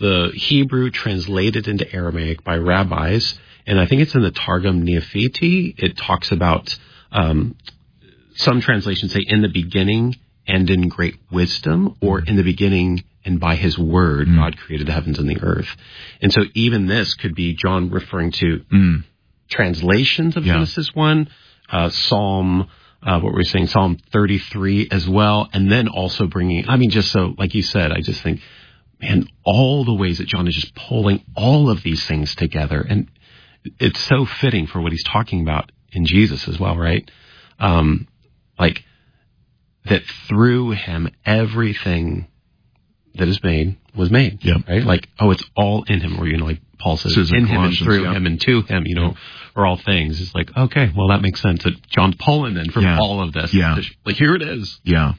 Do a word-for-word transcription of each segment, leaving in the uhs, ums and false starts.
the Hebrew translated into Aramaic by rabbis, and I think it's in the Targum Neofiti. It talks about, um, some translations say in the beginning and in great wisdom, or in the beginning and by his word, mm. God created the heavens and the earth. And so even this could be John referring to mm. translations of yeah. Genesis one, uh, Psalm, uh, what were we saying, Psalm thirty-three as well, and then also bringing, I mean, just so, like you said, I just think, man, all the ways that John is just pulling all of these things together, and it's so fitting for what he's talking about in Jesus as well, right? Um, like, that through him, everything that is made was made, yeah. right? Like, oh, it's all in him, or, you know, like Paul says, says in in him and through yeah. him and to him, you know, yeah. are all things. It's like, okay, well, that makes sense. That John's pulling then from yeah. all of this. Yeah. Like, here it is. Yeah.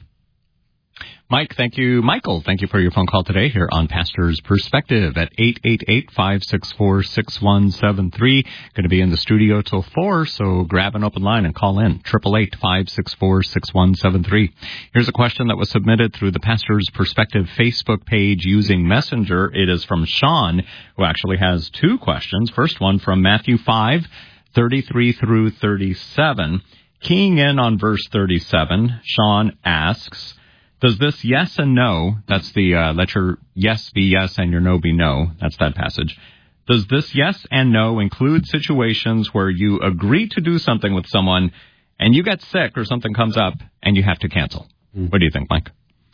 Mike, thank you. Michael, thank you for your phone call today here on Pastor's Perspective at eight eight eight, five six four, six one seven three. Going to be in the studio till four, so grab an open line and call in, eight eight eight, five six four, six one seven three. Here's a question that was submitted through the Pastor's Perspective Facebook page using Messenger. It is from Sean, who actually has two questions. First one from Matthew five, thirty-three through thirty-seven. Keying in on verse thirty-seven, Sean asks, does this yes and no, that's the, uh, let your yes be yes and your no be no, that's that passage. Does this yes and no include situations where you agree to do something with someone and you get sick or something comes up and you have to cancel? Mm. What do you think, Mike?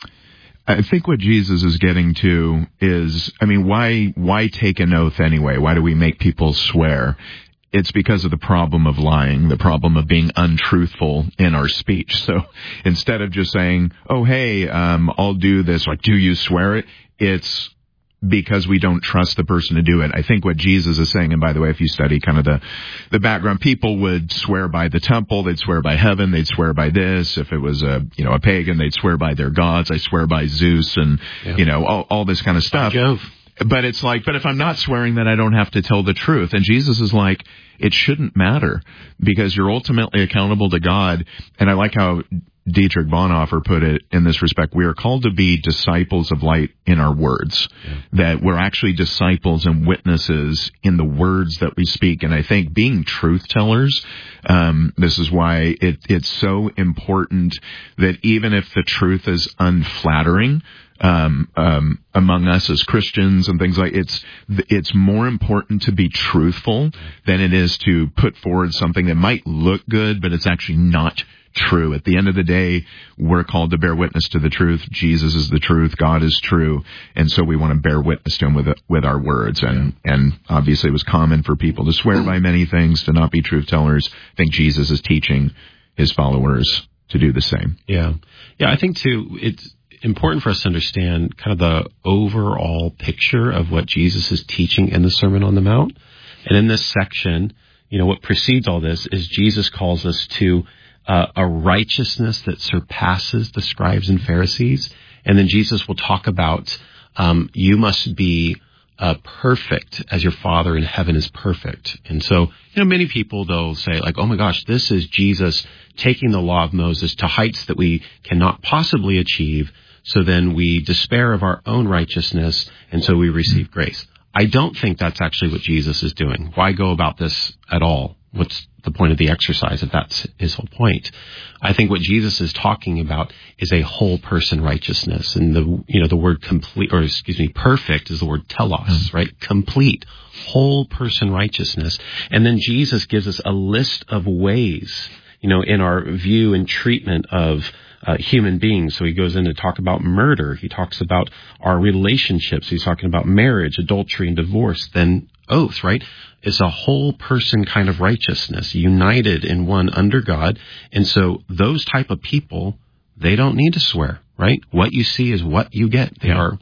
I think what Jesus is getting to is, I mean, why, why take an oath anyway? Why do we make people swear? It's because of the problem of lying, the problem of being untruthful in our speech. So instead of just saying, oh, hey, um, I'll do this, like, do you swear it? It's because we don't trust the person to do it. I think what Jesus is saying, and by the way, if you study kind of the, the background, people would swear by the temple, they'd swear by heaven, they'd swear by this. If it was a, you know, a pagan, they'd swear by their gods. I swear by Zeus and, yeah. you know, all, all this kind of stuff. By Jove. But it's like, but if I'm not swearing, then I don't have to tell the truth. And Jesus is like, it shouldn't matter because you're ultimately accountable to God. And I like how Dietrich Bonhoeffer put it in this respect. We are called to be disciples of light in our words, yeah. that we're actually disciples and witnesses in the words that we speak. And I think being truth tellers, um, this is why it, it's so important that even if the truth is unflattering, Um, um, among us as Christians and things like it's, it's more important to be truthful than it is to put forward something that might look good, but it's actually not true. At the end of the day, we're called to bear witness to the truth. Jesus is the truth. God is true. And so we want to bear witness to him with, with our words. And, yeah. and obviously it was common for people to swear by many things, to not be truth tellers. I think Jesus is teaching his followers to do the same. Yeah. Yeah. I think too, it's important for us to understand kind of the overall picture of what Jesus is teaching in the Sermon on the Mount. And in this section, you know, what precedes all this is Jesus calls us to uh, a righteousness that surpasses the scribes and Pharisees. And then Jesus will talk about um, you must be uh, perfect as your Father in heaven is perfect. And so, you know, many people, they'll say like, oh my gosh, this is Jesus taking the law of Moses to heights that we cannot possibly achieve. So then we despair of our own righteousness, and so we receive grace. I don't think that's actually what Jesus is doing. Why go about this at all? What's the point of the exercise if that's his whole point? I think what Jesus is talking about is a whole person righteousness. And the, you know, the word complete, or excuse me, perfect is the word telos, mm. right? Complete, whole person righteousness. And then Jesus gives us a list of ways, you know, in our view and treatment of Uh, human beings. So he goes in to talk about murder. He talks about our relationships. He's talking about marriage, adultery, and divorce. Then oath, right? It's a whole person kind of righteousness, united in one under God. And so those type of people, they don't need to swear, right? What you see is what you get. They yeah. are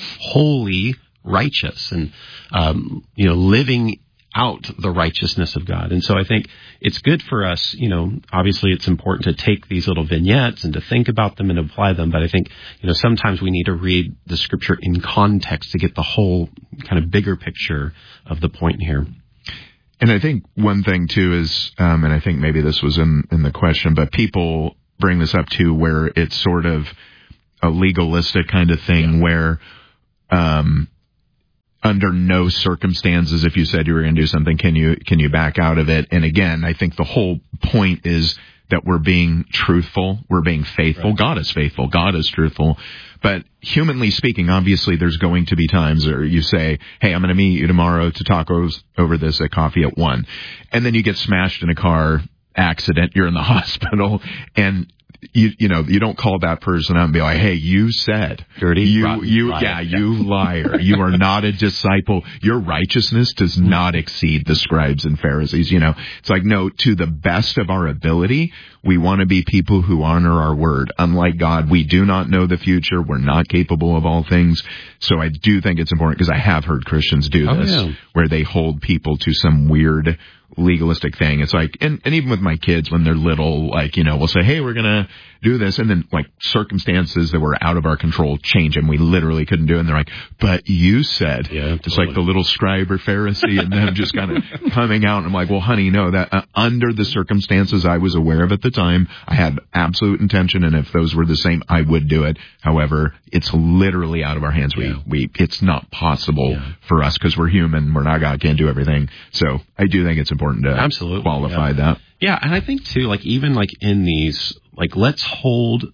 wholly righteous and, um, you know, living out the righteousness of God. And so I think it's good for us, you know, obviously it's important to take these little vignettes and to think about them and apply them. But I think, you know, sometimes we need to read the scripture in context to get the whole kind of bigger picture of the point here. And I think one thing too is, um, and I think maybe this was in, in the question, but people bring this up too, where it's sort of a legalistic kind of thing yeah. where, um, under no circumstances, if you said you were going to do something, can you can you back out of it? And again, I think the whole point is that we're being truthful, we're being faithful. Right. God is faithful, God is truthful. But humanly speaking, obviously there's going to be times where you say, hey, I'm going to meet you tomorrow to talk over this at coffee at one. And then you get smashed in a car accident, you're in the hospital, and You you know you don't call that person out and be like, hey, you said dirty, you rotten, you liar. yeah you liar, you are not a disciple. Your righteousness does not exceed the scribes and Pharisees. You know, it's like, no, to the best of our ability, we want to be people who honor our word. Unlike God, we do not know the future. We're not capable of all things. So I do think it's important, because I have heard Christians do this, oh, yeah. where they hold people to some weird legalistic thing. It's like, and, and even with my kids when they're little, like, you know, we'll say, hey, we're going to do this. And then like circumstances that were out of our control change and we literally couldn't do it. And they're like, but you said, yeah, it's totally. Like the little scribe or Pharisee and them just kind of coming out. And I'm like, well, honey, no, that uh, under the circumstances I was aware of at the time, I had absolute intention. And if those were the same, I would do it. However, it's literally out of our hands. We, yeah. we, it's not possible yeah. for us, because we're human. We're not God, can't do everything. So I do think it's important to Absolutely. qualify yeah. that. Yeah. And I think too, like, even like in these, like, let's hold,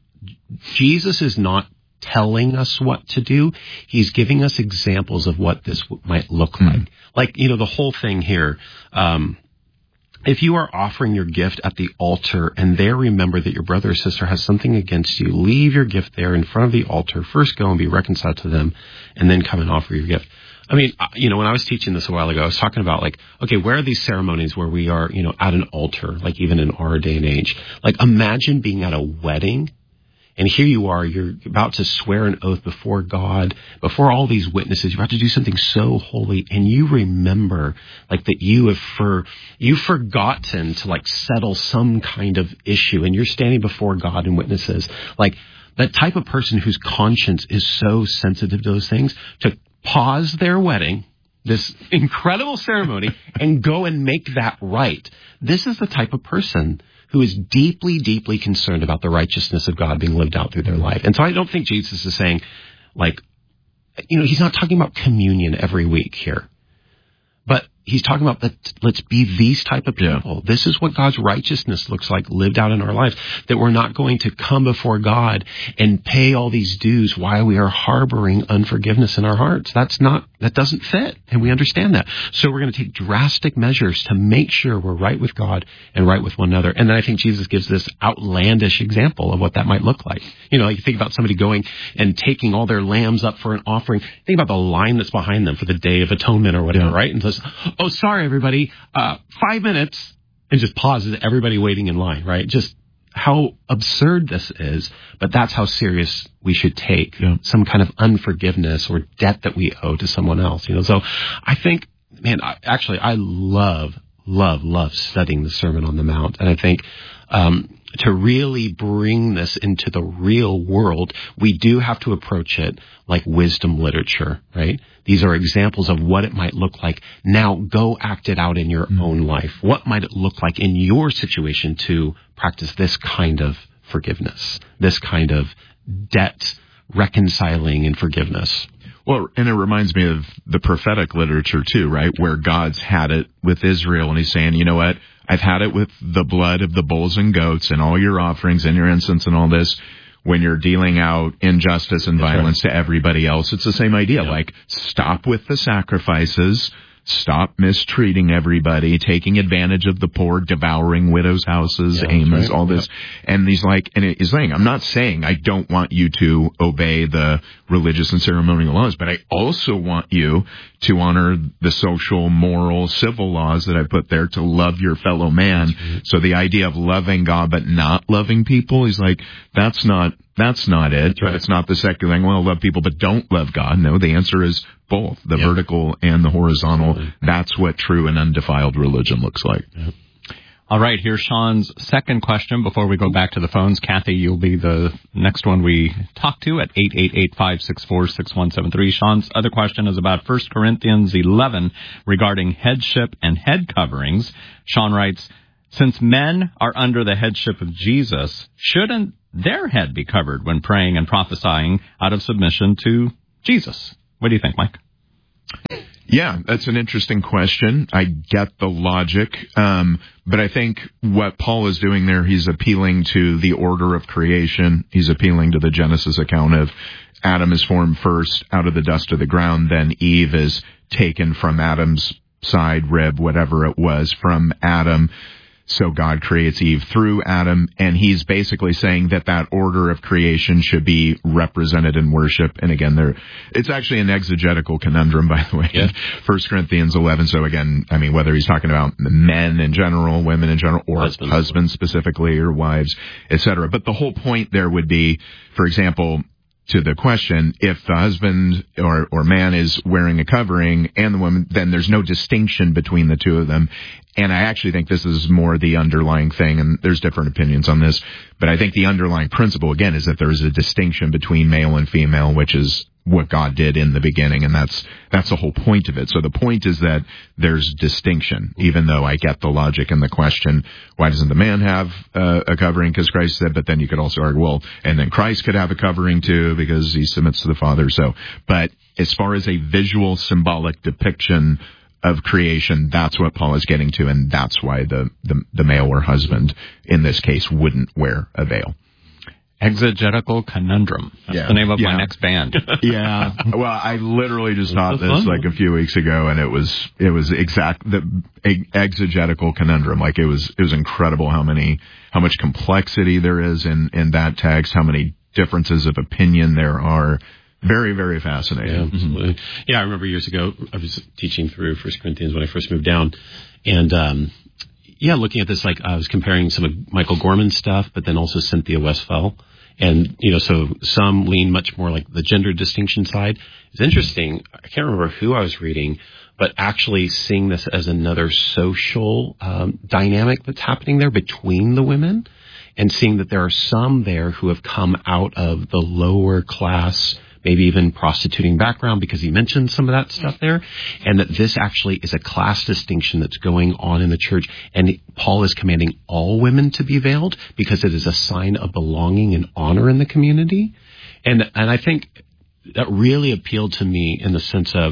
Jesus is not telling us what to do. He's giving us examples of what this might look mm-hmm. like. Like, you know, the whole thing here, um, if you are offering your gift at the altar and there remember that your brother or sister has something against you, leave your gift there in front of the altar. First go and be reconciled to them, and then come and offer your gift. I mean, you know, when I was teaching this a while ago, I was talking about, like, okay, where are these ceremonies where we are, you know, at an altar, like even in our day and age? Like, imagine being at a wedding, and here you are, you're about to swear an oath before God, before all these witnesses. You're about to do something so holy, and you remember, like, that you have for you've forgotten to, like, settle some kind of issue, and you're standing before God and witnesses. Like, that type of person whose conscience is so sensitive to those things, to pause their wedding, this incredible ceremony, and go and make that right. This is the type of person who is deeply, deeply concerned about the righteousness of God being lived out through their life. And so I don't think Jesus is saying, like, you know, he's not talking about communion every week here. But he's talking about, that let's be these type of people. Yeah. This is what God's righteousness looks like lived out in our lives. That we're not going to come before God and pay all these dues while we are harboring unforgiveness in our hearts. That's not, that doesn't fit. And we understand that. So we're going to take drastic measures to make sure we're right with God and right with one another. And then I think Jesus gives this outlandish example of what that might look like. You know, you think about somebody going and taking all their lambs up for an offering. Think about the line that's behind them for the Day of Atonement or whatever, yeah. right? And says, oh, sorry, everybody, uh, five minutes, and just pauses, everybody waiting in line, right? Just how absurd this is, but that's how serious we should take yeah. some kind of unforgiveness or debt that we owe to someone else, you know? So I think, man, I, actually, I love, love, love studying the Sermon on the Mount. And I think, um, to really bring this into the real world, we do have to approach it like wisdom literature, right? These are examples of what it might look like. Now go act it out in your mm. own life. What might it look like in your situation to practice this kind of forgiveness, this kind of debt reconciling and forgiveness? Well, and it reminds me of the prophetic literature too, right? Where God's had it with Israel, and he's saying, you know what? I've had it with the blood of the bulls and goats and all your offerings and your incense and all this. When you're dealing out injustice and That's violence right. to everybody else, it's the same idea. Yeah. Like, stop with the sacrifices. Stop mistreating everybody, taking advantage of the poor, devouring widows' houses, yeah, Amos, right. all this. Yeah. And he's like, and he's saying, I'm not saying I don't want you to obey the religious and ceremonial laws, but I also want you to honor the social, moral, civil laws that I put there, to love your fellow man. Mm-hmm. So the idea of loving God but not loving people, he's like, that's not That's not it. That's right. It's not the secular thing. Well, love people, but don't love God. No, the answer is both, the yep. vertical and the horizontal. Absolutely. That's what true and undefiled religion looks like. Yep. All right, here's Sean's second question before we go back to the phones. Kathy, you'll be the next one we talk to at eight eight eight, five six four, six one seven three. Sean's other question is about First Corinthians eleven regarding headship and head coverings. Sean writes, since men are under the headship of Jesus, shouldn't their head be covered when praying and prophesying out of submission to Jesus? What do you think, Mike? Yeah, that's an interesting question. I get the logic, um, but I think what Paul is doing there, he's appealing to the order of creation. He's appealing to the Genesis account of Adam is formed first out of the dust of the ground, then Eve is taken from Adam's side, rib, whatever it was, from Adam. So God creates Eve through Adam, and he's basically saying that that order of creation should be represented in worship. And again, there, it's actually an exegetical conundrum, by the way, yeah. First Corinthians eleven. So again, I mean, whether he's talking about men in general, women in general, or husbands, husbands specifically, or wives, et cetera. But the whole point there would be, for example, to the question, if the husband or, or man is wearing a covering and the woman, then there's no distinction between the two of them. And I actually think this is more the underlying thing, and there's different opinions on this, but I think the underlying principle, again, is that there is a distinction between male and female, which is what God did in the beginning, and that's that's the whole point of it. So the point is that there's distinction, even though I get the logic and the question, why doesn't the man have uh, a covering? Because Christ said, but then you could also argue, well, and then Christ could have a covering too, because he submits to the Father. So, but as far as a visual, symbolic depiction of creation, that's what Paul is getting to, and that's why the, the, the male or husband, in this case, wouldn't wear a veil. Exegetical Conundrum. That's yeah. the name of yeah. my next band. Yeah. Well, I literally just taught this like a few weeks ago, and it was it was exact the exegetical conundrum. Like it was it was incredible how many how much complexity there is in in that text, how many differences of opinion there are. Very, very fascinating. Yeah, absolutely. Mm-hmm. Yeah, I remember years ago I was teaching through First Corinthians when I first moved down, and um yeah, looking at this, like I was comparing some of Michael Gorman's stuff, but then also Cynthia Westphal. And, you know, so some lean much more like the gender distinction side. It's interesting. I can't remember who I was reading, but actually seeing this as another social um, dynamic that's happening there between the women, and seeing that there are some there who have come out of the lower class, maybe even prostituting background, because he mentioned some of that stuff there, and that this actually is a class distinction that's going on in the church. And Paul is commanding all women to be veiled because it is a sign of belonging and honor in the community. And and I think that really appealed to me in the sense of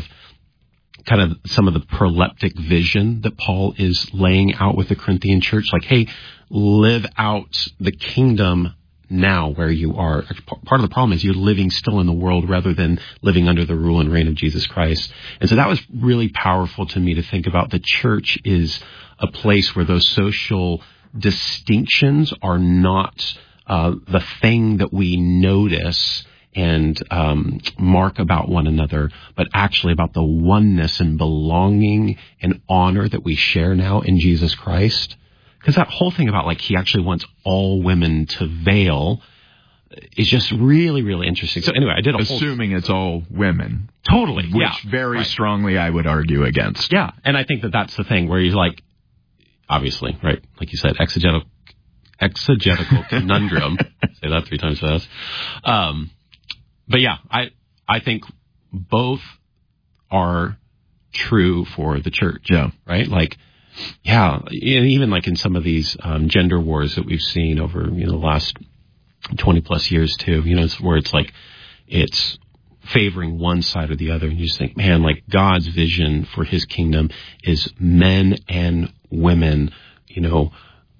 kind of some of the proleptic vision that Paul is laying out with the Corinthian church. Like, hey, live out the kingdom now where you are. Part of the problem is you're living still in the world rather than living under the rule and reign of Jesus Christ. And so that was really powerful to me to think about. The church is a place where those social distinctions are not uh, the thing that we notice and um, mark about one another, but actually about the oneness and belonging and honor that we share now in Jesus Christ. Because that whole thing about, like, he actually wants all women to veil is just really, really interesting. So anyway, I did a whole... Assuming it's all women. Totally, which yeah. very right. strongly I would argue against. Yeah, and I think that that's the thing where he's like, obviously, right, like you said, exegetical, exegetical conundrum. Say that three times fast. Um, but yeah, I I think both are true for the church. Yeah. Right? Like, yeah, even like in some of these um, gender wars that we've seen over, you know, the last twenty plus years too, you know, it's where it's like, it's favoring one side or the other. And you just think, man, like God's vision for his kingdom is men and women, you know,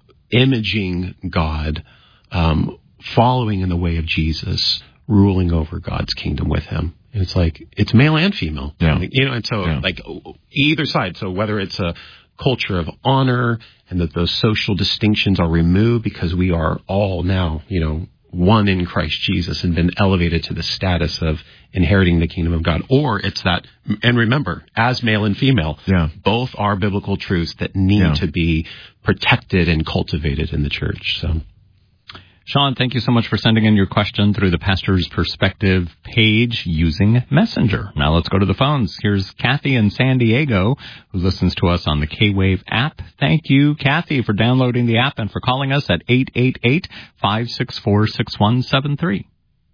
imaging God, um, following in the way of Jesus, ruling over God's kingdom with him. And it's like, it's male and female, yeah. you know, and so yeah. like either side. So whether it's a culture of honor and that those social distinctions are removed because we are all now, you know, one in Christ Jesus and been elevated to the status of inheriting the kingdom of God. Or it's that, and remember, as male and female, yeah. both are biblical truths that need yeah. to be protected and cultivated in the church. So, Sean, thank you so much for sending in your question through the Pastor's Perspective page using Messenger. Now let's go to the phones. Here's Kathy in San Diego, who listens to us on the K-Wave app. Thank you, Kathy, for downloading the app and for calling us at eight eight eight, five six four, six one seven three.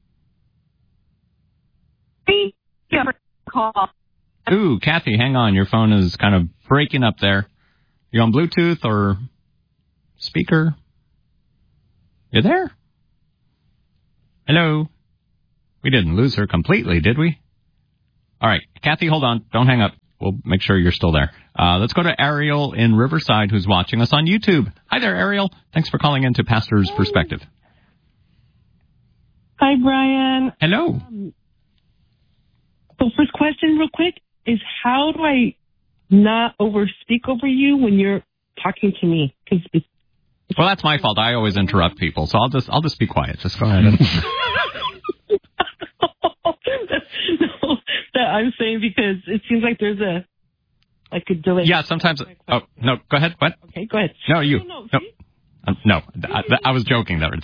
Ooh, Kathy, hang on. Your phone is kind of breaking up there. You on Bluetooth or speaker? You there? Hello? We didn't lose her completely, did we? All right. Kathy, hold on. Don't hang up. We'll make sure you're still there. Uh, let's go to Ariel in Riverside, who's watching us on YouTube. Hi there, Ariel. Thanks for calling in to Pastor's Perspective. Hi, Brian. Hello. Um, so first question real quick is how do I not over speak over you when you're talking to me? Cause it's, it's well, that's my fault. I always interrupt people, so I'll just I'll just be quiet. Just go ahead. No, that I'm saying because it seems like there's a like a delay. Yeah, sometimes. Oh no, go ahead. What? Okay, go ahead. No, you. No, no, no, um, no I, I was joking there.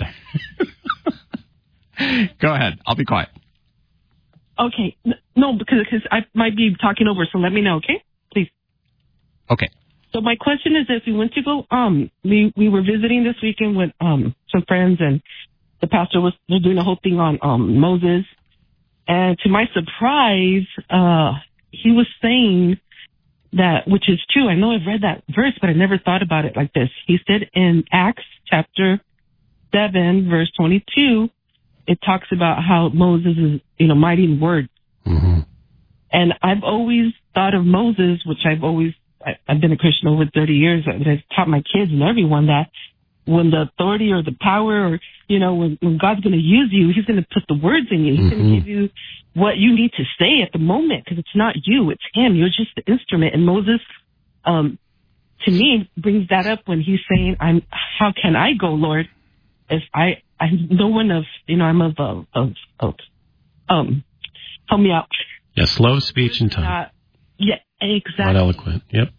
Go ahead. I'll be quiet. Okay, no, because because I might be talking over, so let me know, okay? Please. Okay. So my question is this: we went to go. Um, we we were visiting this weekend with um some friends, and the pastor was, was doing a whole thing on um Moses. And to my surprise, uh, he was saying that, which is true. I know I've read that verse, but I never thought about it like this. He said in Acts chapter seven, verse twenty-two, it talks about how Moses is, you know, mighty in word. Mm-hmm. And I've always thought of Moses, which I've always, I, I've been a Christian over thirty years, and I've taught my kids and everyone that when the authority or the power or, you know, when, when God's going to use you, he's going to put the words in you. He's mm-hmm. going to give you what you need to say at the moment because it's not you, it's him. You're just the instrument. And Moses, um, to me, brings that up when he's saying, "I'm. How can I go, Lord, if I, I'm no one of, you know, I'm of, of, of, of um, help me out." Yeah, slow speech and tongue. Uh, yeah, exactly. Not eloquent. Yep.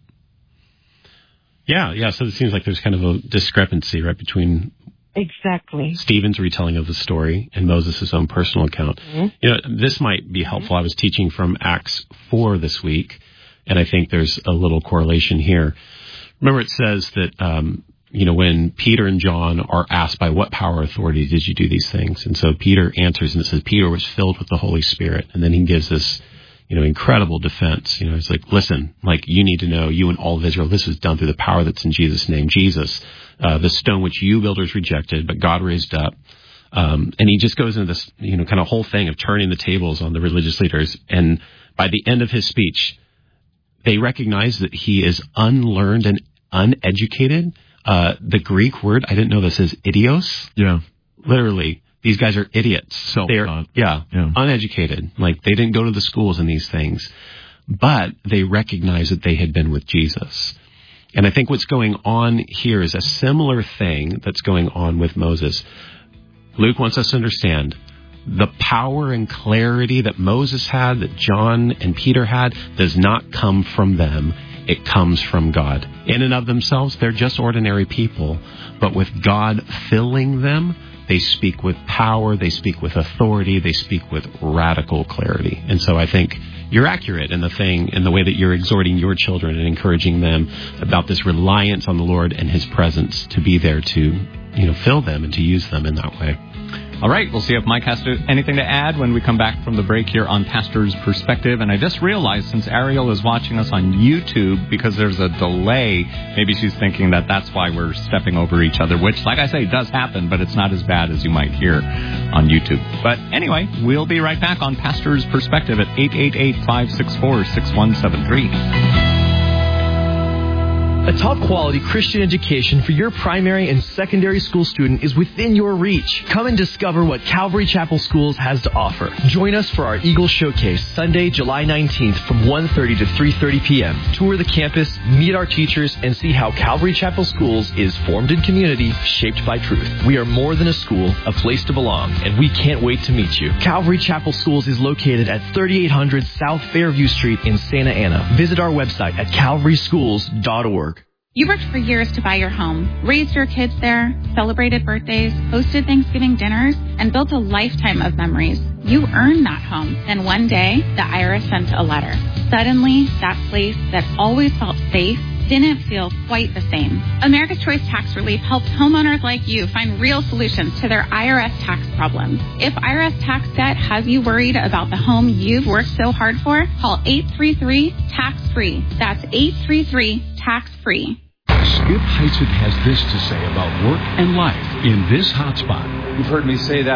Yeah, yeah. So it seems like there's kind of a discrepancy, right, between exactly Stephen's retelling of the story and Moses' own personal account. Mm-hmm. You know, this might be helpful. Mm-hmm. I was teaching from Acts four this week, and I think there's a little correlation here. Remember, it says that um, you know, when Peter and John are asked by what power or authority did you do these things, and so Peter answers, and it says Peter was filled with the Holy Spirit, and then he gives this, you know, incredible defense. You know, it's like, listen, like, you need to know, you and all of Israel, this was done through the power that's in Jesus' name. Jesus, uh, the stone which you builders rejected, but God raised up. Um, and he just goes into this, you know, kind of whole thing of turning the tables on the religious leaders. And by the end of his speech, they recognize that he is unlearned and uneducated. Uh, the Greek word, I didn't know this, is idios. Yeah. Literally. These guys are idiots. They're, yeah, yeah, uneducated. Like, they didn't go to the schools and these things. But they recognize that they had been with Jesus. And I think what's going on here is a similar thing that's going on with Moses. Luke wants us to understand the power and clarity that Moses had, that John and Peter had, does not come from them. It comes from God. In and of themselves, they're just ordinary people. But with God filling them, they speak with power, they speak with authority, they speak with radical clarity. And so I think you're accurate in the thing, in the way that you're exhorting your children and encouraging them about this reliance on the Lord and his presence to be there to, you know, fill them and to use them in that way. All right, we'll see if Mike has to, anything to add when we come back from the break here on Pastor's Perspective. And I just realized, since Ariel is watching us on YouTube, because there's a delay, maybe she's thinking that that's why we're stepping over each other, which, like I say, does happen, but it's not as bad as you might hear on YouTube. But anyway, we'll be right back on Pastor's Perspective at eight eight eight, five six four, six one seven three. A top-quality Christian education for your primary and secondary school student is within your reach. Come and discover what Calvary Chapel Schools has to offer. Join us for our Eagle Showcase, Sunday, July nineteenth from one thirty to three thirty p.m. Tour the campus, meet our teachers, and see how Calvary Chapel Schools is formed in community, shaped by truth. We are more than a school, a place to belong, and we can't wait to meet you. Calvary Chapel Schools is located at thirty-eight hundred South Fairview Street in Santa Ana. Visit our website at calvary schools dot org. You worked for years to buy your home, raised your kids there, celebrated birthdays, hosted Thanksgiving dinners, and built a lifetime of memories. You earned that home. Then one day, the I R S sent a letter. Suddenly, that place that always felt safe didn't feel quite the same. America's Choice Tax Relief helps homeowners like you find real solutions to their I R S tax problems. If I R S tax debt has you worried about the home you've worked so hard for, call eight three three, tax free. That's eight three three, tax free. Skip Heitzig has this to say about work and life in this hotspot. You've heard me say that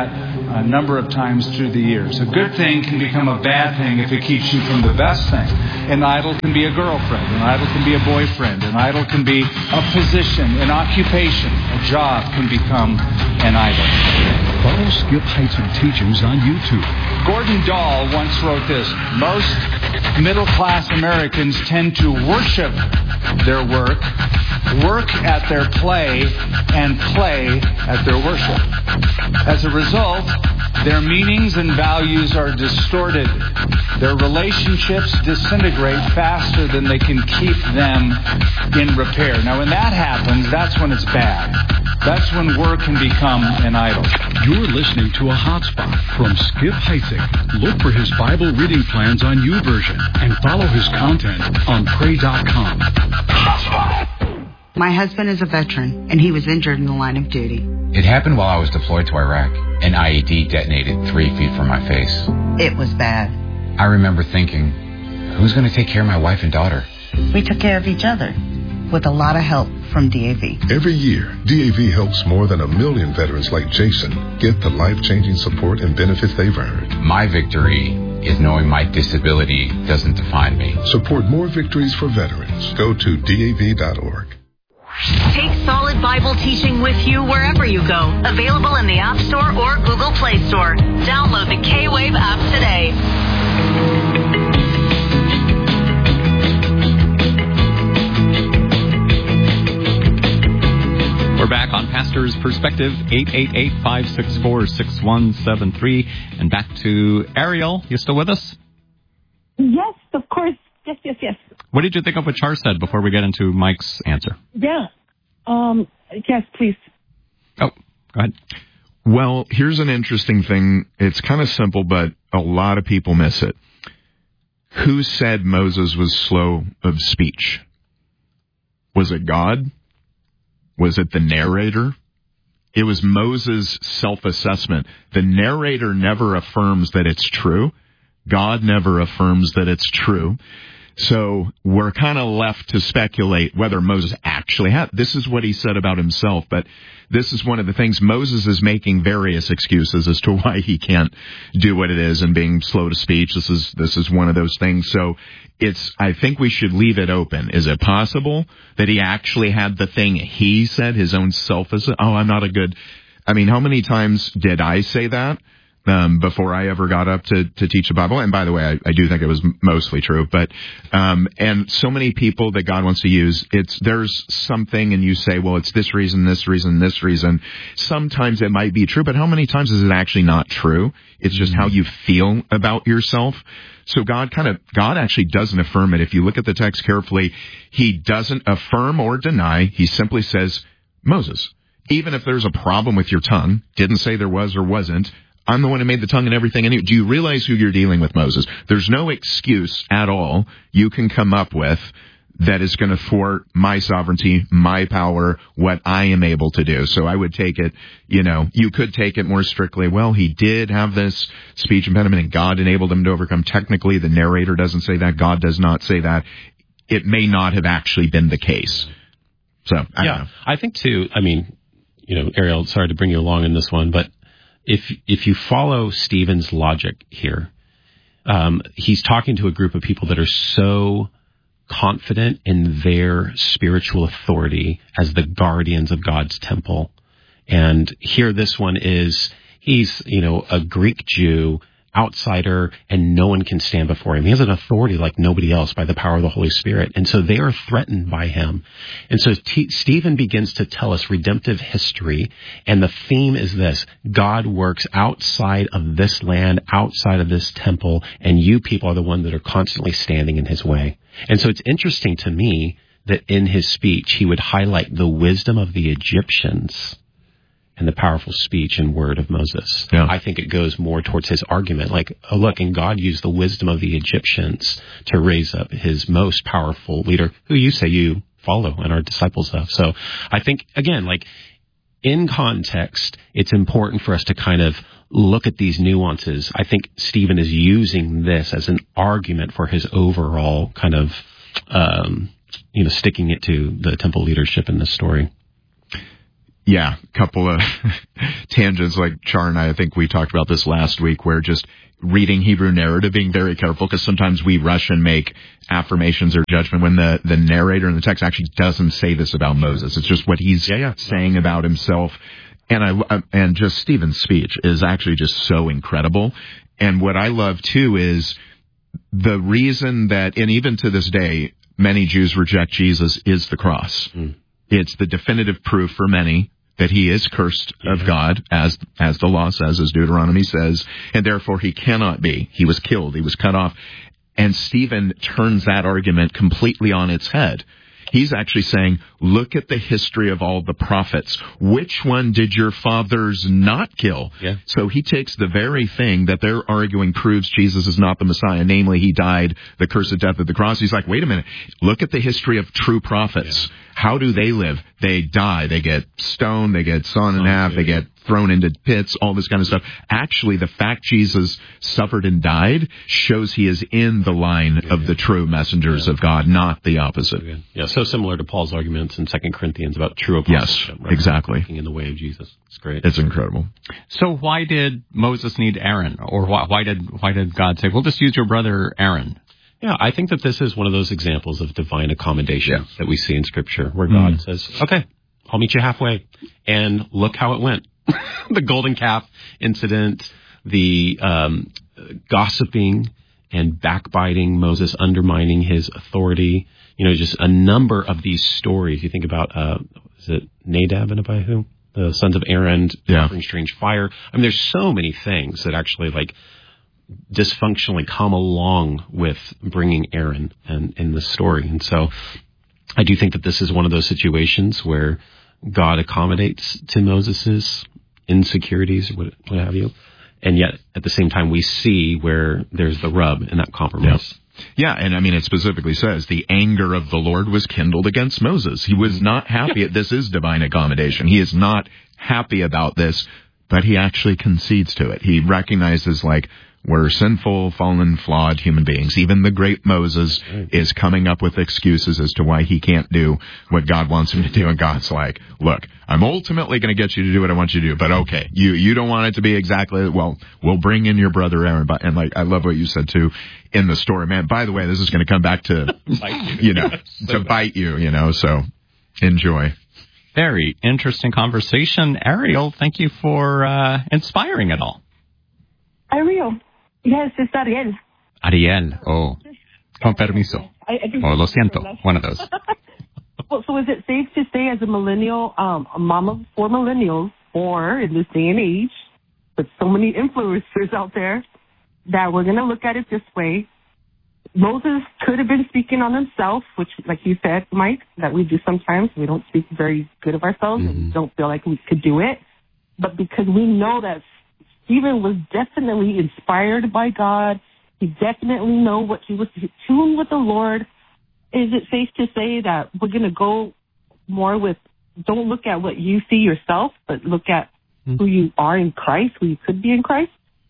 a number of times through the years. A good thing can become a bad thing if it keeps you from the best thing. An idol can be a girlfriend. An idol can be a boyfriend. An idol can be a position, an occupation. A job can become an idol. Follow Skip Heitzig teachings on YouTube. Gordon Dahl once wrote this: most middle-class Americans tend to worship their work, work at their play, and play at their worship. As a result, their meanings and values are distorted. Their relationships disintegrate faster than they can keep them in repair. Now, when that happens, that's when it's bad. That's when work can become an idol. You're listening to a hotspot from Skip Heitzig. Look for his Bible reading plans on YouVersion and follow his content on pray dot com. My husband is a veteran, and he was injured in the line of duty. It happened while I was deployed to Iraq. An I E D detonated three feet from my face. It was bad. I remember thinking, who's going to take care of my wife and daughter? We took care of each other, with a lot of help from D A V. Every year, D A V helps more than a million veterans like Jason get the life-changing support and benefits they've earned. My victory is knowing my disability doesn't define me. Support more victories for veterans. Go to D A V dot org. Take Solid Bible teaching with you wherever you go. Available in the App Store or Google Play Store. Download the K-Wave app today. We're back on Pastor's Perspective, eight eight eight, five six four, six one seven three. And back to Ariel. You still with us? Yes, of course. Yes, yes, yes. What did you think of what Char said before we get into Mike's answer? Yeah. Um, yes, please. Oh, go ahead. Well, here's an interesting thing. It's kind of simple, but a lot of people miss it. Who said Moses was slow of speech? Was it God? Was it the narrator? It was Moses' self-assessment. The narrator never affirms that it's true. God never affirms that it's true. So we're kind of left to speculate whether Moses actually had. This is what he said about himself, but this is one of the things. Moses is making various excuses as to why he can't do what it is and being slow to speech. This is this is one of those things. So it's. I think we should leave it open. Is it possible that he actually had the thing he said, his own self? As oh, I'm not a good. I mean, how many times did I say that? Um, before I ever got up to, to teach the Bible. And by the way, I, I do think it was mostly true, but, um, and so many people that God wants to use, it's, there's something and you say, well, it's this reason, this reason, this reason. Sometimes it might be true, but how many times is it actually not true? It's just how you feel about yourself. So God kind of, God actually doesn't affirm it. If you look at the text carefully, he doesn't affirm or deny. He simply says, Moses, even if there's a problem with your tongue, didn't say there was or wasn't, I'm the one who made the tongue and everything. Anyway, do you realize who you're dealing with, Moses? There's no excuse at all you can come up with that is going to thwart my sovereignty, my power, what I am able to do. So I would take it, you know, you could take it more strictly. Well, he did have this speech impediment and God enabled him to overcome. Technically, the narrator doesn't say that. God does not say that. It may not have actually been the case. So, I yeah, don't know. I think too, I mean, you know, Ariel, sorry to bring you along in this one, but If if you follow Stephen's logic here, um, he's talking to a group of people that are so confident in their spiritual authority as the guardians of God's temple. And here this one is, he's, you know, a Greek Jew, outsider, and no one can stand before him. He has an authority like nobody else by the power of the Holy Spirit. And so they are threatened by him. And so T- Stephen begins to tell us redemptive history. And the theme is this: God works outside of this land, outside of this temple, and you people are the ones that are constantly standing in his way. And so it's interesting to me that in his speech, he would highlight the wisdom of the Egyptians and the powerful speech and word of Moses. Yeah. I think it goes more towards his argument. Like, oh, look, and God used the wisdom of the Egyptians to raise up his most powerful leader, who you say you follow and are disciples of. So I think, again, like, in context, it's important for us to kind of look at these nuances. I think Stephen is using this as an argument for his overall kind of, um, you know, sticking it to the temple leadership in this story. Yeah, a couple of tangents like Char and I, I think we talked about this last week, where just reading Hebrew narrative, being very careful, because sometimes we rush and make affirmations or judgment when the, the narrator in the text actually doesn't say this about Moses. It's just what he's yeah, yeah. saying about himself. And I and just Stephen's speech is actually just so incredible. And what I love, too, is the reason that, and even to this day, many Jews reject Jesus is the cross. Mm. It's the definitive proof for many that he is cursed yeah. of God, as as the law says, as Deuteronomy says, and therefore he cannot be. He was killed. He was cut off. And Stephen turns that argument completely on its head. He's actually saying, look at the history of all the prophets. Which one did your fathers not kill? Yeah. So he takes the very thing that they're arguing proves Jesus is not the Messiah, namely he died the cursed death of the cross. He's like, wait a minute, look at the history of true prophets. Yeah. How do they live? They die. They get stoned. They get sawn in half. They get thrown into pits, all this kind of stuff. Actually, the fact Jesus suffered and died shows he is in the line yeah, of yeah. the true messengers yeah. of God, not the opposite. Yeah. yeah, so similar to Paul's arguments in Second Corinthians about true apostleship. Yes, right? exactly. Walking in the way of Jesus. It's great. It's incredible. So why did Moses need Aaron? Or why, why did why did God say, we'll just use your brother Aaron? Yeah, I think that this is one of those examples of divine accommodation yeah. that we see in Scripture, where God mm. says, okay, I'll meet you halfway. And look how it went. The golden calf incident, the um, gossiping and backbiting, Moses undermining his authority, you know, just a number of these stories. You think about, uh, is it Nadab and Abihu? The sons of Aaron yeah. offering strange fire. I mean, there's so many things that actually, like, dysfunctionally come along with bringing Aaron and in the story. And so I do think that this is one of those situations where God accommodates to Moses's insecurities, what, what have you. And yet at the same time, we see where there's the rub in that compromise. Yep. Yeah, and I mean, it specifically says the anger of the Lord was kindled against Moses. He was not happy. This is divine accommodation. He is not happy about this, but he actually concedes to it. He recognizes, like, we're sinful, fallen, flawed human beings. Even the great Moses is coming up with excuses as to why he can't do what God wants him to do. And God's like, look, I'm ultimately going to get you to do what I want you to do. But okay, you, you don't want it to be exactly, well, we'll bring in your brother Aaron. And like, I love what you said too in the story, man. By the way, this is going to come back to, you know, to bite you, you know, so enjoy. Very interesting conversation. Ariel, thank you for uh, inspiring it all. Ariel. Yes, it's Ariel. Ariel, oh, con permiso. I, I oh, lo siento, one of those. Well, so is it safe to say as a millennial, um, a mama for millennials, or in this day and age, with so many influencers out there, that we're going to look at it this way? Moses could have been speaking on himself, which, like you said, Mike, that we do sometimes. We don't speak very good of ourselves mm-hmm. and don't feel like we could do it. But because we know that Stephen was definitely inspired by God. He definitely know what he was tuned with the Lord. Is it safe to say that we're going to go more with, don't look at what you see yourself, but look at mm-hmm. who you are in Christ, who you could be in Christ?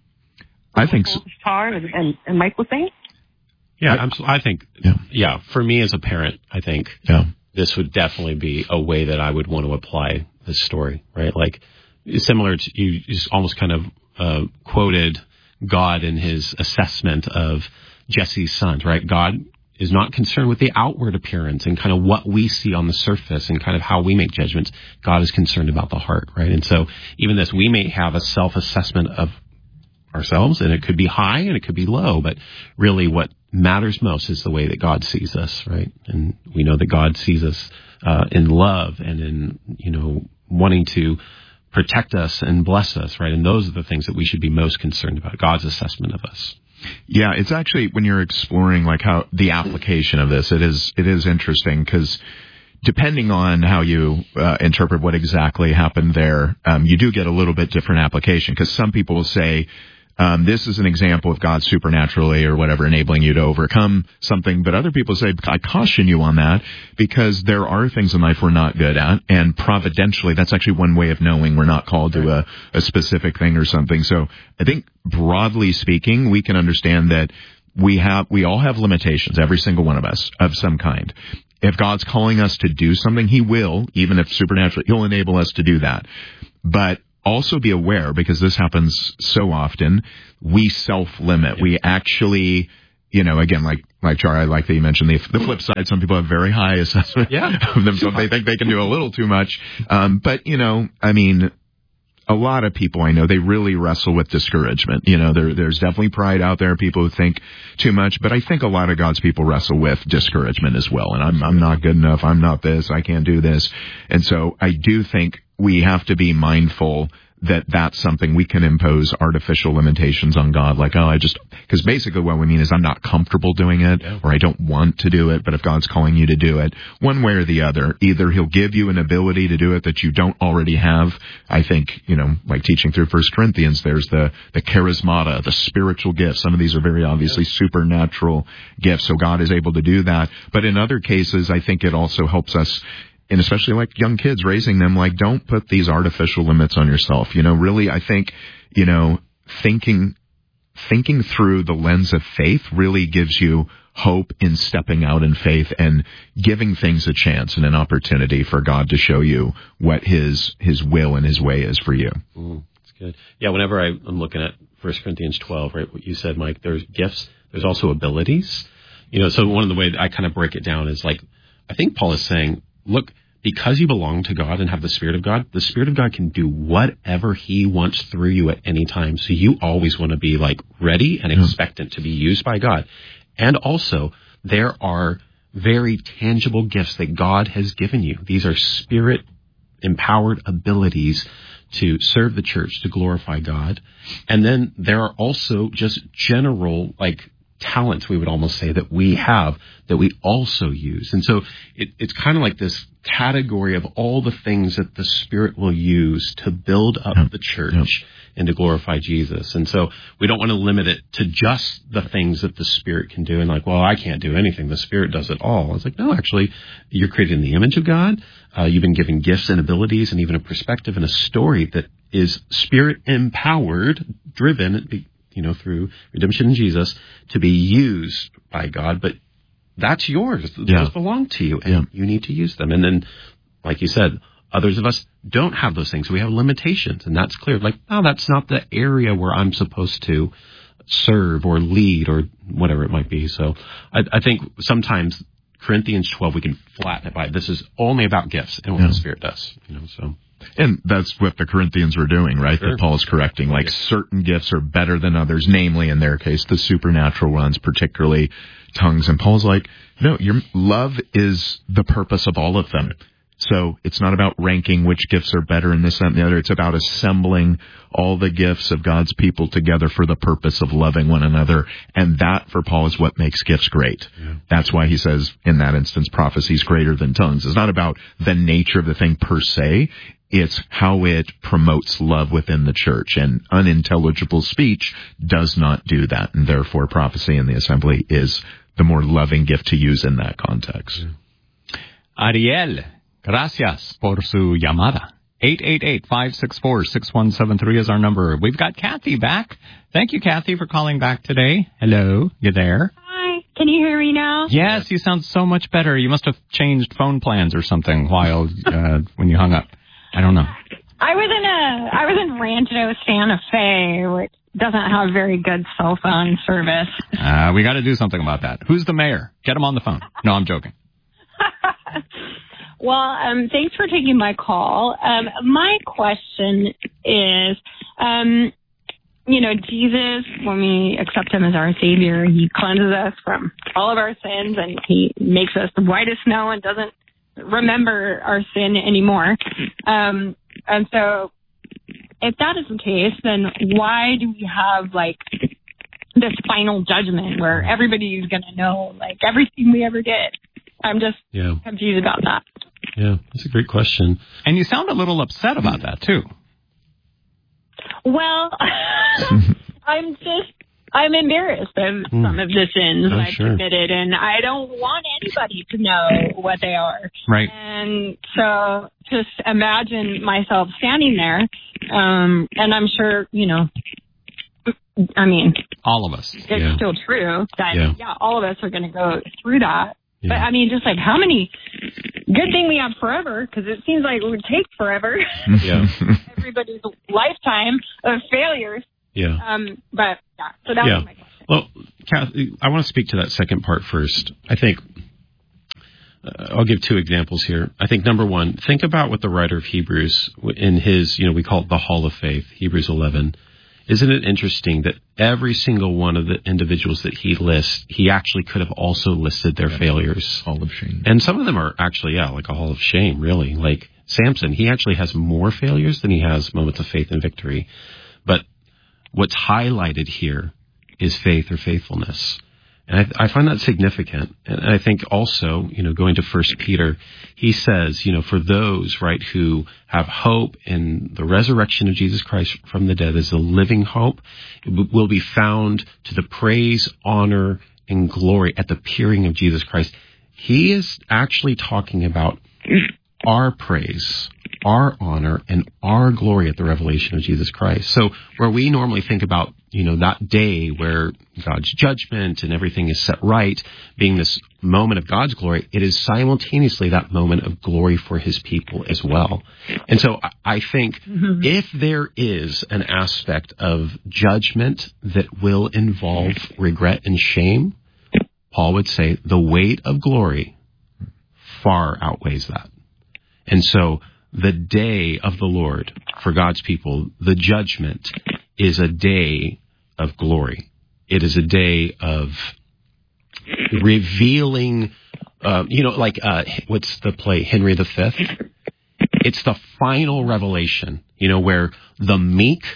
I think so. Tar and, and, and Mike was saying? Yeah, I'm, I think, yeah. yeah, for me as a parent, I think yeah. this would definitely be a way that I would want to apply this story, right? Like, similar to, you just almost kind of uh, quoted God in his assessment of Jesse's sons, right? God is not concerned with the outward appearance and kind of what we see on the surface and kind of how we make judgments. God is concerned about the heart, right? And so even this, we may have a self-assessment of ourselves, and it could be high and it could be low, but really what matters most is the way that God sees us, right? And we know that God sees us uh, in love and in, you know, wanting to protect us and bless us, right? And those are the things that we should be most concerned about, God's assessment of us. Yeah, it's actually, when you're exploring like how the application of this, it is it is interesting because depending on how you uh, interpret what exactly happened there, um, you do get a little bit different application, because some people will say, Um, this is an example of God supernaturally or whatever enabling you to overcome something. But other people say, I caution you on that, because there are things in life we're not good at. And providentially, that's actually one way of knowing we're not called to a, a specific thing or something. So I think broadly speaking, we can understand that we have, we all have limitations, every single one of us of some kind. if God's calling us to do something, He will, even if supernaturally, He'll enable us to do that. But also be aware, because this happens so often, we self-limit. We actually, you know, again, like like Char, I like that you mentioned the, the flip side. Some people have very high assessment yeah. of themselves. They think they can do a little too much. Um, but, you know, I mean, a lot of people I know, they really wrestle with discouragement. You know, there, there's definitely pride out there, people who think too much, but I think a lot of God's people wrestle with discouragement as well. And I'm, I'm not good enough. I'm not this. I can't do this. And so I do think we have to be mindful that that's something we can impose artificial limitations on God. Like, oh, I just, because basically what we mean is I'm not comfortable doing it, yeah. or I don't want to do it, but if God's calling you to do it, one way or the other, either He'll give you an ability to do it that you don't already have. I think, you know, like teaching through First Corinthians, there's the, the charismata, the spiritual gifts. Some of these are very obviously yeah. supernatural gifts, so God is able to do that. But in other cases, I think it also helps us, and especially like young kids, raising them, like, don't put these artificial limits on yourself. You know, really, I think, you know, thinking, thinking through the lens of faith really gives you hope in stepping out in faith and giving things a chance and an opportunity for God to show you what His, His will and His way is for you. Mm, that's good. Yeah. Whenever I, I'm looking at First Corinthians twelve, right, what you said, Mike, there's gifts, there's also abilities, you know, so one of the ways I kind of break it down is like, I think Paul is saying, look, because you belong to God and have the Spirit of God, the Spirit of God can do whatever He wants through you at any time. So you always want to be like ready and expectant to be used by God. And also, there are very tangible gifts that God has given you. These are Spirit empowered abilities to serve the church, to glorify God. And then there are also just general, like, talents, we would almost say, that we have that we also use. And so it, it's kind of like this category of all the things that the Spirit will use to build up yep. the church yep. and to glorify Jesus. And so we don't want to limit it to just the things that the Spirit can do. And like, well, I can't do anything. The Spirit does it all. It's like, no, actually, you're created in the image of God. Uh, you've been given gifts and abilities and even a perspective and a story that is Spirit empowered, driven, you know, through redemption in Jesus, to be used by God. But that's yours. Those yeah. belong to you, and yeah. you need to use them. And then, like you said, others of us don't have those things. We have limitations, and that's clear. Like, no, that's not the area where I'm supposed to serve or lead or whatever it might be. So I, I think sometimes Corinthians twelve, we can flatten it by, this is only about gifts and what yeah. the Spirit does. You know, so. And that's what the Corinthians were doing, right? Sure. That Paul is correcting. Like, certain gifts are better than others, namely, in their case, the supernatural ones, particularly tongues. And Paul's like, no, your love is the purpose of all of them. So it's not about ranking which gifts are better in this, that, and the other. It's about assembling all the gifts of God's people together for the purpose of loving one another. And that, for Paul, is what makes gifts great. Yeah. That's why he says, in that instance, prophecy is greater than tongues. It's not about the nature of the thing per se. It's how it promotes love within the church. And unintelligible speech does not do that. And therefore, prophecy in the assembly is the more loving gift to use in that context. Yeah. Ariel, gracias por su llamada. eight eight eight, five six four, six one seven three is our number. We've got Kathy back. Thank you, Kathy, for calling back today. Hello, you there? Hi, can you hear me now? Yes, you sound so much better. You must have changed phone plans or something while uh, when you hung up. I don't know. I was in a I was in Rancho Santa Fe, which doesn't have very good cell phone service. Uh, we got to do something about that. Who's the mayor? Get him on the phone. No, I'm joking. Well, um, thanks for taking my call. Um, my question is, um, you know, Jesus, when we accept Him as our Savior, He cleanses us from all of our sins, and He makes us white as snow and doesn't remember our sin anymore. Um, and so if that is the case, then why do we have, like, this final judgment where everybody's going to know, like, everything we ever did? I'm just yeah. confused about that. Yeah, that's a great question. And you sound a little upset about that, too. Well, I'm just, I'm embarrassed of mm. some of the sins oh, I've sure. committed, and I don't want anybody to know what they are. Right. And so just imagine myself standing there, um, and I'm sure, you know, I mean, all of us. It's yeah. still true that, yeah. yeah, all of us are going to go through that. Yeah. But I mean, just like how many, good thing we have forever, because it seems like it would take forever. Yeah. Everybody's lifetime of failures. Yeah. Um, but yeah, so that yeah. was my question. Well, Kathy, I want to speak to that second part first. I think uh, I'll give two examples here. I think number one, think about what the writer of Hebrews in his, you know, we call it the Hall of Faith, Hebrews eleven. Isn't it interesting that every single one of the individuals that he lists, he actually could have also listed their yeah. failures. Hall of shame. And some of them are actually, yeah, like a hall of shame, really. Like Samson, he actually has more failures than he has moments of faith and victory. But what's highlighted here is faith or faithfulness. And I, I find that significant. And I think also, you know, going to First Peter, he says, you know, for those, right, who have hope in the resurrection of Jesus Christ from the dead as a living hope, it will be found to the praise, honor, and glory at the appearing of Jesus Christ. He is actually talking about our praise, our honor, and our glory at the revelation of Jesus Christ. So where we normally think about, you know, that day where God's judgment and everything is set right, being this moment of God's glory, it is simultaneously that moment of glory for his people as well. And so I think mm-hmm. if there is an aspect of judgment that will involve regret and shame, Paul would say the weight of glory far outweighs that. And so the day of the Lord for God's people, the judgment, is a day of glory. It is a day of revealing, uh, you know, like, uh, what's the play, Henry the Fifth? It's the final revelation, you know, where the meek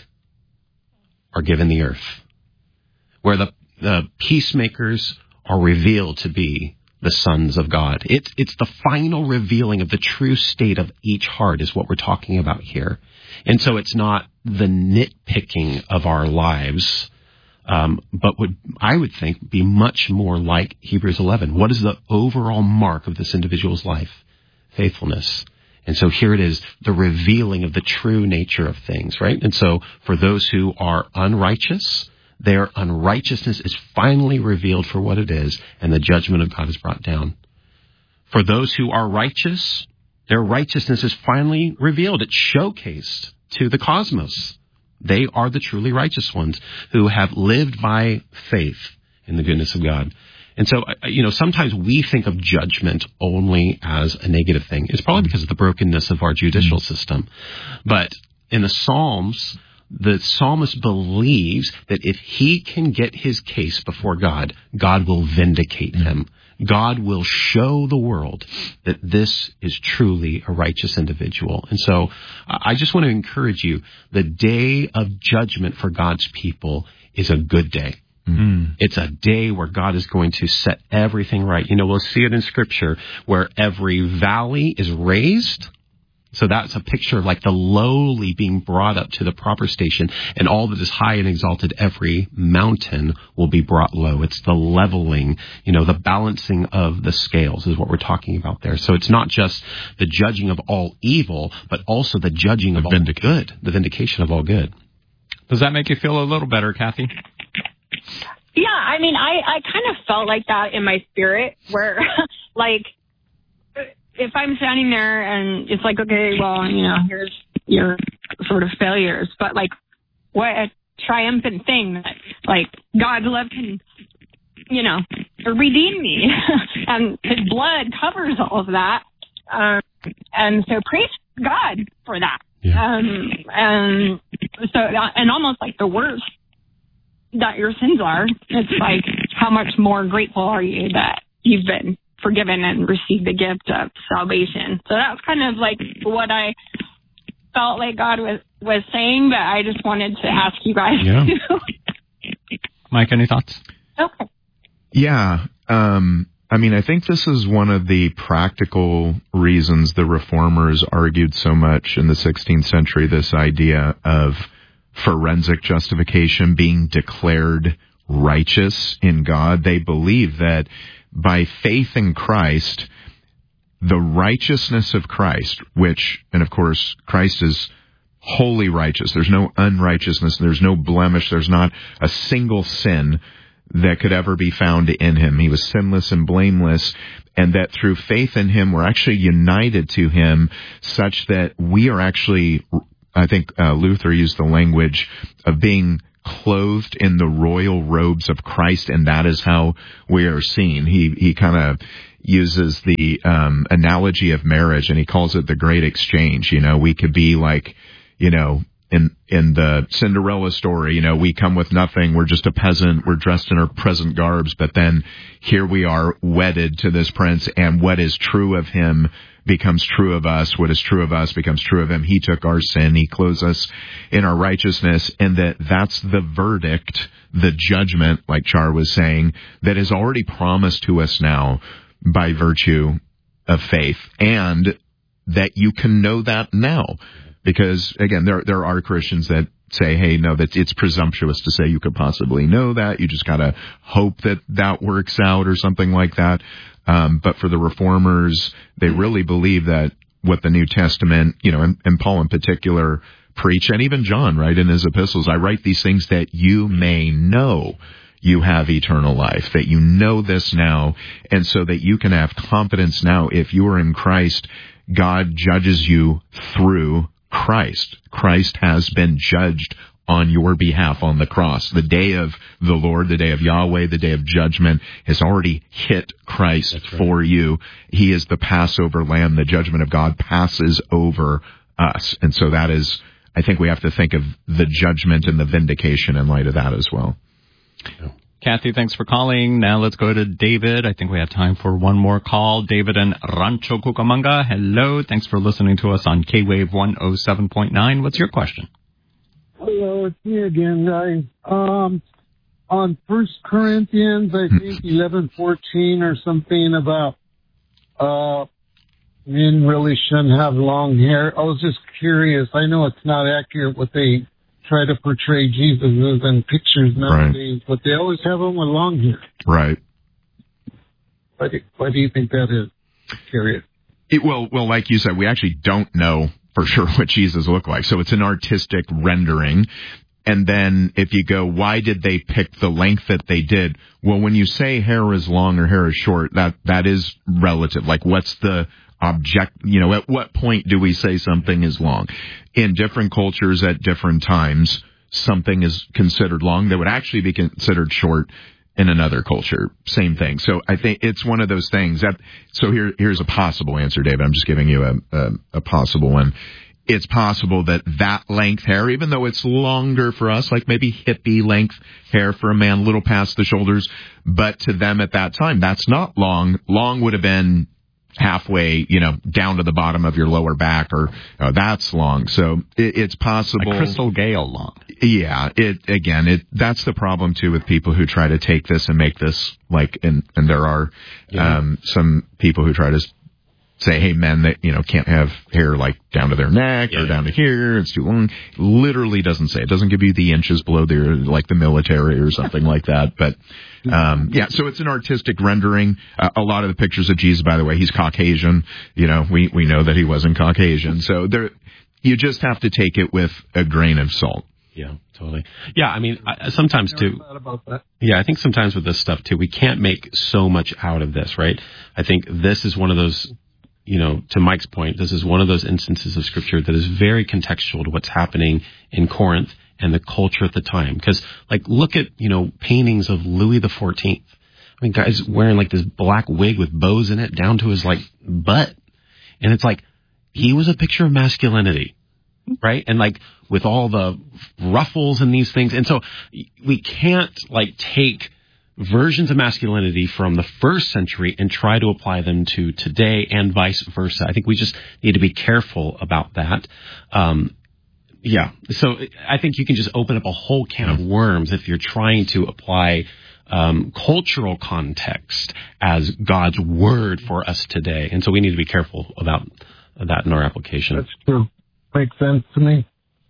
are given the earth, where the, the peacemakers are revealed to be the sons of God. It's, it's the final revealing of the true state of each heart is what we're talking about here. And so it's not the nitpicking of our lives, um, but would, I would think, be much more like Hebrews eleven. What is the overall mark of this individual's life? Faithfulness. And so here it is, the revealing of the true nature of things, right? And so for those who are unrighteous, their unrighteousness is finally revealed for what it is, and the judgment of God is brought down. For those who are righteous, their righteousness is finally revealed. It's showcased to the cosmos. They are the truly righteous ones who have lived by faith in the goodness of God. And so, you know, sometimes we think of judgment only as a negative thing. It's probably because of the brokenness of our judicial system. But in the Psalms, the psalmist believes that if he can get his case before God, God will vindicate him. God will show the world that this is truly a righteous individual. And so I just want to encourage you, the day of judgment for God's people is a good day. Mm-hmm. It's a day where God is going to set everything right. You know, we'll see it in Scripture where every valley is raised. So that's a picture of like the lowly being brought up to the proper station, and all that is high and exalted, every mountain will be brought low. It's the leveling, you know, the balancing of the scales is what we're talking about there. So it's not just the judging of all evil, but also the judging of all good, the vindication of all good. Does that make you feel a little better, Kathy? Yeah, I mean, I, I kind of felt like that in my spirit where, like, if I'm standing there and it's like, okay, well, you know, here's your sort of failures, but like, what a triumphant thing that, like, God's love can, you know, redeem me, and his blood covers all of that, um, and so praise God for that. Yeah. Um, and so, and almost like the worse that your sins are, it's like, how much more grateful are you that you've been forgiven and received the gift of salvation. So that's kind of like what I felt like God was, was saying, but I just wanted to ask you guys. Yeah. Mike, any thoughts? Okay. Yeah. Um, I mean, I think this is one of the practical reasons the reformers argued so much in the sixteenth century, this idea of forensic justification, being declared righteous in God. They believe that by faith in Christ, the righteousness of Christ, which, and of course, Christ is wholly righteous. There's no unrighteousness. There's no blemish. There's not a single sin that could ever be found in him. He was sinless and blameless, and that through faith in him, we're actually united to him such that we are actually, I think uh, Luther used the language of being clothed in the royal robes of Christ, and that is how we are seen. He he kind of uses the um, analogy of marriage, and he calls it the great exchange. You know, we could be like, you know, in in the Cinderella story, you know, we come with nothing. We're just a peasant. We're dressed in our present garbs, but then here we are wedded to this prince, and what is true of him becomes true of us. What is true of us becomes true of him. He took our sin. He clothes us in our righteousness, and that that's the verdict, the judgment, like Char was saying, that is already promised to us now by virtue of faith, and that you can know that now. Because, again, there there are Christians that say, hey, no, that it's presumptuous to say you could possibly know that. You just got to hope that that works out or something like that. Um, but for the Reformers, they really believe that what the New Testament, you know, and, and Paul in particular, preach, and even John, right, in his epistles, I write these things that you may know you have eternal life, that you know this now, and so that you can have confidence now. If you are in Christ, God judges you through Christ. Christ has been judged on your behalf on the cross. The day of the Lord, the day of Yahweh, the day of judgment has already hit Christ right. for you. He is the Passover lamb. The judgment of God passes over us. And so that is, I think we have to think of the judgment and the vindication in light of that as well. Yeah. Kathy, thanks for calling. Now let's go to David. I think we have time for one more call. David in Rancho Cucamonga. Hello. Thanks for listening to us on K-Wave one oh seven point nine. What's your question? Hello, it's me again, guys. Um, on First Corinthians, I think eleven fourteen or something about uh, men really shouldn't have long hair. I was just curious. I know it's not accurate what they try to portray Jesus as in pictures nowadays, right. but they always have them with long hair. Right. Why do, why do you think that is? Curious. It, well, well, like you said, we actually don't know for sure what Jesus looked like. So it's an artistic rendering. And then if you go, why did they pick the length that they did? Well, when you say hair is long or hair is short, that that is relative. Like, what's the object, you know, at what point do we say something is long? In different cultures at different times, something is considered long that would actually be considered short in another culture. Same thing. So I think it's one of those things that, so here, here's a possible answer, David. I'm just giving you a, a, a possible one. It's possible that that length hair, even though it's longer for us, like maybe hippie length hair for a man, a little past the shoulders, but to them at that time, that's not long. Long would have been halfway, you know, down to the bottom of your lower back, or uh, that's long. So it, it's possible. Like Crystal Gale long. Yeah. It again. It that's the problem too with people who try to take this and make this like, and and there are yeah. um, some people who try to say, hey, men that, you know, can't have hair like down to their neck yeah, or down yeah. to here. It's too long. Literally doesn't say. It doesn't give you the inches below there, like the military or something like that. But um, yeah, so it's an artistic rendering. Uh, a lot of the pictures of Jesus, by the way, he's Caucasian. You know, we we know that he wasn't Caucasian. So there, you just have to take it with a grain of salt. Yeah, totally. Yeah, I mean, I, sometimes too. Yeah, I think sometimes with this stuff too, we can't make so much out of this, right? I think this is one of those. You know, to Mike's point, this is one of those instances of Scripture that is very contextual to what's happening in Corinth and the culture at the time. Because, like, look at, you know, paintings of Louis the fourteenth. I mean, guys wearing, like, this black wig with bows in it down to his, like, butt. And it's like, he was a picture of masculinity, right? And, like, with all the ruffles and these things. And so we can't, like, take versions of masculinity from the first century and try to apply them to today and vice versa. I think we just need to be careful about that. Um, yeah. So I think you can just open up a whole can of worms if you're trying to apply um, cultural context as God's word for us today. And so we need to be careful about that in our application. That's true. Makes sense to me.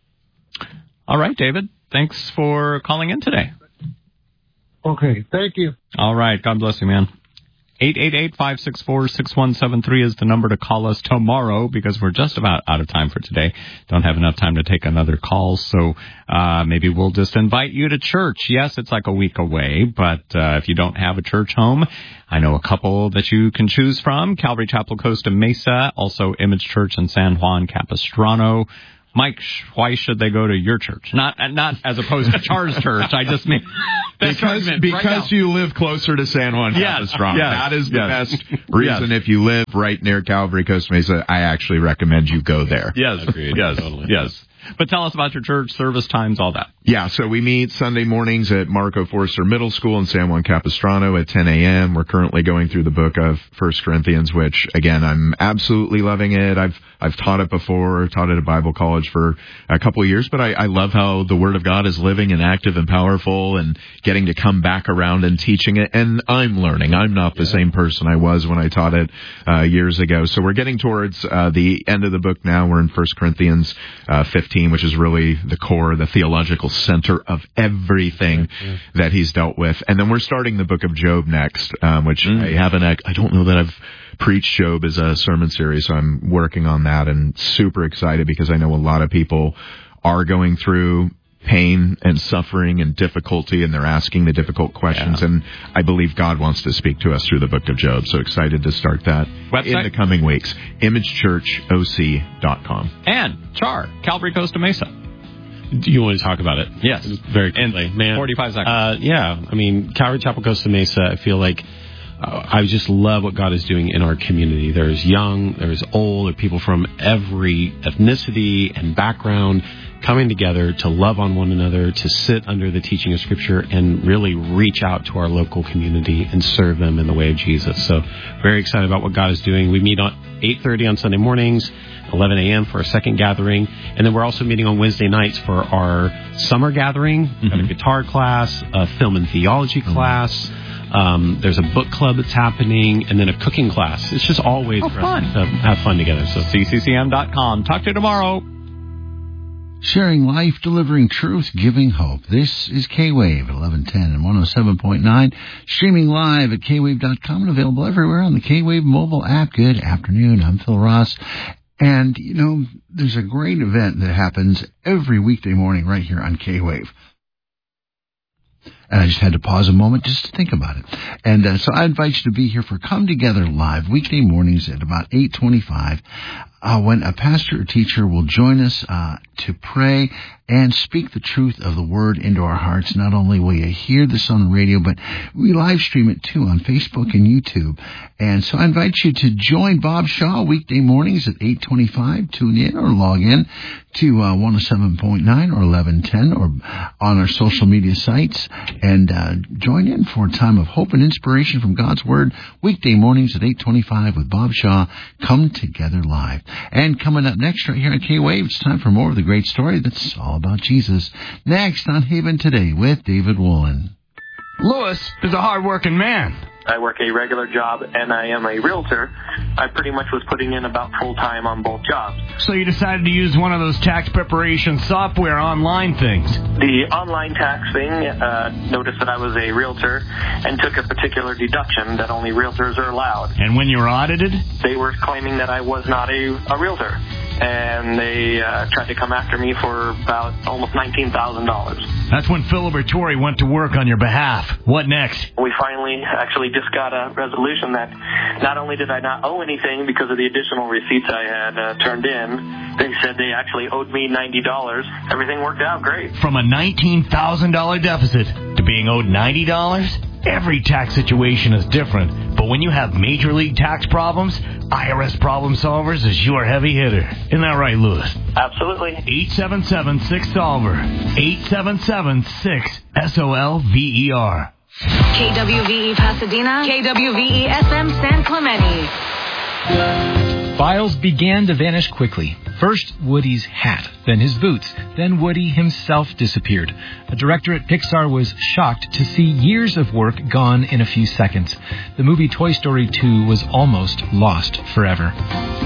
All right, David. Thanks for calling in today. Okay, thank you. All right. God bless you, man. eight eight eight, five six four, six one seven three is the number to call us tomorrow, because we're just about out of time for today. Don't have enough time to take another call, so uh maybe we'll just invite you to church. Yes, it's like a week away, but uh if you don't have a church home, I know a couple that you can choose from. Calvary Chapel Costa Mesa, also Image Church in San Juan Capistrano. Mike, why should they go to your church? Not not as opposed to Char's church. I just mean because because right you live closer to San Juan yes, Capistrano. Yes, that is the yes. best reason. Yes. If you live right near Calvary Costa Mesa, I actually recommend you go there. Yes, Agreed. yes, Totally. yes. But tell us about your church, service times, all that. Yeah, so we meet Sunday mornings at Marco Forster Middle School in San Juan Capistrano at ten a.m. We're currently going through the book of First Corinthians, which, again, I'm absolutely loving it. I've I've taught it before, taught it at Bible college for a couple of years, but I, I love how the Word of God is living and active and powerful, and getting to come back around and teaching it. And I'm learning. I'm not the yeah. same person I was when I taught it uh, years ago. So we're getting towards uh, the end of the book now. We're in First Corinthians uh, fifteen, which is really the core, the theological center of everything yeah, yeah. that he's dealt with. And then we're starting the book of Job next, um, which mm. I haven't, I don't know that I've preached Job as a sermon series, so I'm working on that and super excited because I know a lot of people are going through pain and suffering and difficulty, and they're asking the difficult questions, yeah. and I believe God wants to speak to us through the book of Job. So excited to start that Website? in the coming weeks. image church o c dot com. And Char, Calvary Costa Mesa. Do you want to talk about it? Yes. Very quickly. In Man, forty-five seconds. Uh, yeah. I mean, Calvary Chapel Costa Mesa, I feel like uh, I just love what God is doing in our community. There's young, there's old, there are people from every ethnicity and background coming together to love on one another, to sit under the teaching of Scripture, and really reach out to our local community and serve them in the way of Jesus. So very excited about what God is doing. We meet on eight thirty on Sunday mornings, eleven a.m. for our second gathering. And then we're also meeting on Wednesday nights for our summer gathering, mm-hmm. got a guitar class, a film and theology mm-hmm. class. Um, there's a book club that's happening, and then a cooking class. It's just all ways oh, for fun. us to have fun together. So C C C M dot com. Talk to you tomorrow. Sharing life, delivering truth, giving hope. This is K-Wave at eleven ten and one oh seven point nine. Streaming live at K wave dot com and available everywhere on the K-Wave mobile app. Good afternoon. I'm Phil Ross. And, you know, there's a great event that happens every weekday morning right here on K-Wave. And I just had to pause a moment just to think about it. And uh, so I invite you to be here for Come Together Live, weekday mornings at about eight twenty-five, uh, when a pastor or teacher will join us uh, to pray and speak the truth of the Word into our hearts. Not only will you hear this on the radio, but we live stream it too on Facebook and YouTube. And so I invite you to join Bob Shaw weekday mornings at eight twenty-five. Tune in or log in to uh, one oh seven point nine or eleven ten or on our social media sites. And uh, join in for a time of hope and inspiration from God's Word, weekday mornings at eight twenty-five with Bob Shaw. Come Together Live. And coming up next right here on K-Wave, it's time for more of the great story that's all about Jesus. Next on Haven Today with David Woolen. Lewis is a hard-working man. I work a regular job, and I am a realtor. I pretty much was putting in about full-time on both jobs. So you decided to use one of those tax preparation software online things? The online tax thing uh, noticed that I was a realtor and took a particular deduction that only realtors are allowed. And when you were audited? They were claiming that I was not a, a realtor. And they uh, tried to come after me for about almost nineteen thousand dollars. That's when Phil Libertori went to work on your behalf. What next? We finally actually just got a resolution that not only did I not owe anything because of the additional receipts I had uh, turned in, they said they actually owed me ninety dollars. Everything worked out great. From a nineteen thousand dollars deficit to being owed ninety dollars? Every tax situation is different, but when you have major league tax problems, I R S Problem Solvers is your heavy hitter. Isn't that right, Lewis? Absolutely. eight seven seven six solver. eight seven seven six S O L V E R. K W V E Pasadena, K W V E S M San Clemente. Files began to vanish quickly. First, Woody's hat, then his boots, then Woody himself disappeared. A director at Pixar was shocked to see years of work gone in a few seconds. The movie Toy Story two was almost lost forever.